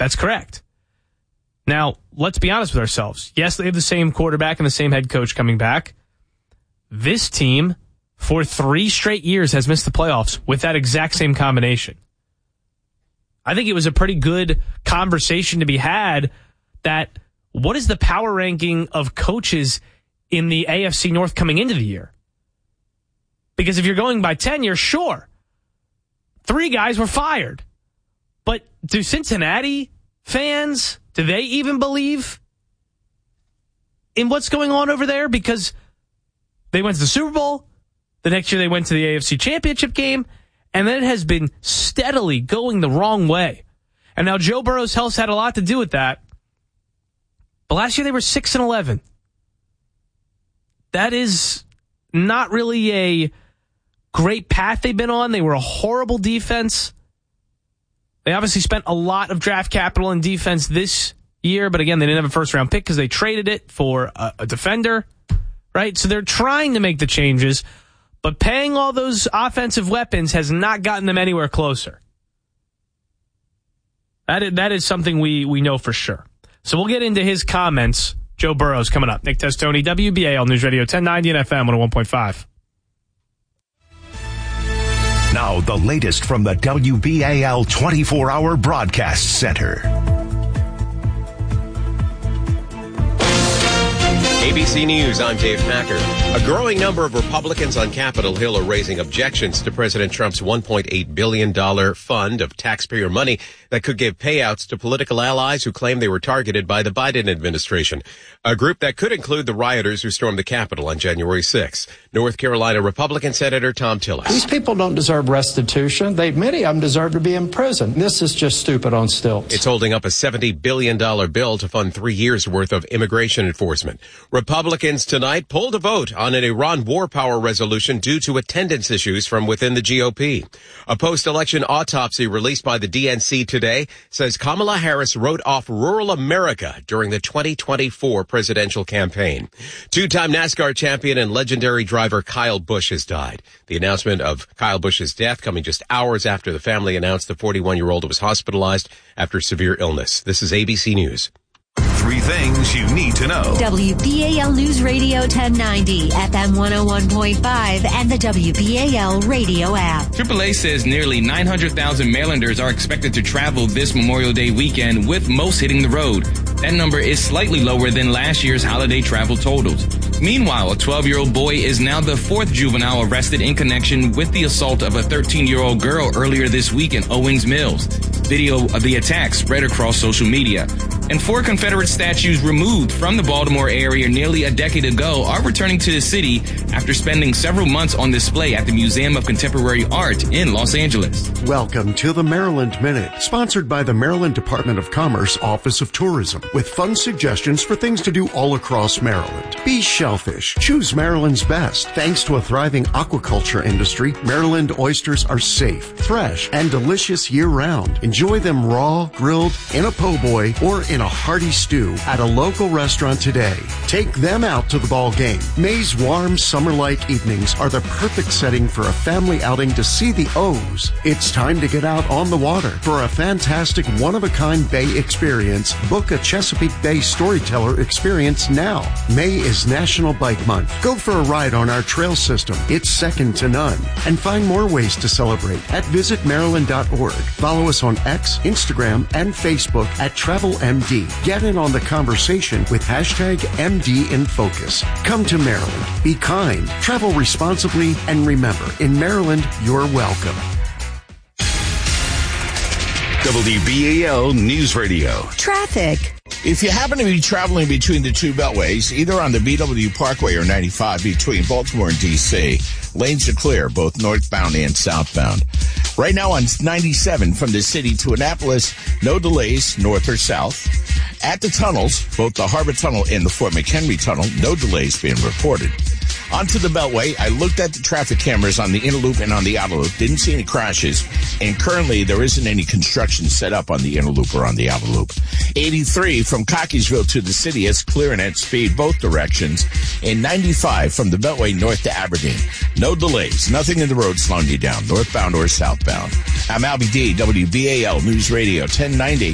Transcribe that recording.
That's correct. Now, let's be honest with ourselves. Yes, they have the same quarterback and the same head coach coming back. This team, for 3 straight years, has missed the playoffs with that exact same combination. I think it was a pretty good conversation to be had that what is the power ranking of coaches in the AFC North coming into the year? Because if you're going by tenure, sure, 3 guys were fired. But do Cincinnati fans, do they even believe in what's going on over there? Because they went to the Super Bowl. The next year they went to the AFC Championship game. And then it has been steadily going the wrong way. And now Joe Burrow's health had a lot to do with that. But last year they were 6-11. That is not really a great path they've been on. They were a horrible defense. They obviously spent a lot of draft capital in defense this year, but again, they didn't have a first-round pick because they traded it for a defender, right? So they're trying to make the changes, but paying all those offensive weapons has not gotten them anywhere closer. That is something we know for sure. So we'll get into his comments. Joe Burrow's coming up. Nick Testoni, WBAL News Radio 1090 and FM 101.5. Now, the latest from the WBAL 24-hour broadcast center. ABC News, I'm Dave Packer. A growing number of Republicans on Capitol Hill are raising objections to President Trump's $1.8 billion fund of taxpayer money that could give payouts to political allies who claim they were targeted by the Biden administration. A group that could include the rioters who stormed the Capitol on January 6. North Carolina Republican Senator Tom Tillis. These people don't deserve restitution. Many of them deserve to be in prison. This is just stupid on stilts. It's holding up a $70 billion bill to fund 3 years' worth of immigration enforcement. Republicans tonight polled a vote on an Iran war power resolution due to attendance issues from within the GOP. A post-election autopsy released by the DNC today says Kamala Harris wrote off rural America during the 2024 presidential campaign. 2-time NASCAR champion and legendary driver Kyle Busch has died. The announcement of Kyle Busch's death coming just hours after the family announced the 41-year-old was hospitalized after severe illness. This is ABC News. 3 things you need to know. WBAL News Radio 1090, FM 101.5, and the WBAL radio app. AAA says nearly 900,000 Marylanders are expected to travel this Memorial Day weekend, with most hitting the road. That number is slightly lower than last year's holiday travel totals. Meanwhile, a 12-year-old boy is now the 4th juvenile arrested in connection with the assault of a 13-year-old girl earlier this week in Owings Mills. Video of the attack spread across social media. And 4 Confederate statues removed from the Baltimore area nearly a decade ago are returning to the city after spending several months on display at the Museum of Contemporary Art in Los Angeles. Welcome to the Maryland Minute, sponsored by the Maryland Department of Commerce Office of Tourism, with fun suggestions for things to do all across Maryland. Be shellfish. Choose Maryland's best. Thanks to a thriving aquaculture industry, Maryland oysters are safe, fresh, and delicious year-round. Enjoy them raw, grilled, in a po' boy, or in a hearty stew at a local restaurant today. Take them out to the ball game. May's warm, summer-like evenings are the perfect setting for a family outing to see the O's. It's time to get out on the water for a fantastic one-of-a-kind bay experience. Book a Chesapeake Bay Storyteller experience now. May is National Bike Month. Go for a ride on our trail system. It's second to none. And find more ways to celebrate at visitmaryland.org. Follow us on X, Instagram, and Facebook at TravelMD. Get in on the conversation with hashtag MD in Focus. Come to Maryland. Be kind. Travel responsibly. And remember, in Maryland, you're welcome. WBAL News Radio. Traffic. If you happen to be traveling between the 2 beltways, either on the BW Parkway or 95 between Baltimore and D.C., lanes are clear, both northbound and southbound. Right now on 97 from the city to Annapolis, no delays, north or south. At the tunnels, both the Harbor Tunnel and the Fort McHenry Tunnel, no delays being reported. Onto the Beltway, I looked at the traffic cameras on the inner loop and on the outer loop, didn't see any crashes, and currently there isn't any construction set up on the inner loop or on the outer loop. 83 from Cockeysville to the city is clearing at speed both directions, and 95 from the Beltway north to Aberdeen. No delays, nothing in the road slowing you down, northbound or southbound. I'm Albie D, WBAL News Radio 1090.